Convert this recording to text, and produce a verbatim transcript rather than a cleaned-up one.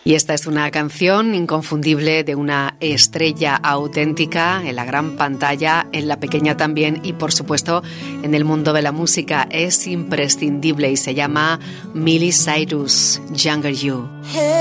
Y esta es una canción inconfundible de una estrella auténtica en la gran pantalla, en la pequeña también y por supuesto en el mundo de la música. Es imprescindible y se llama Miley Cyrus, Younger You.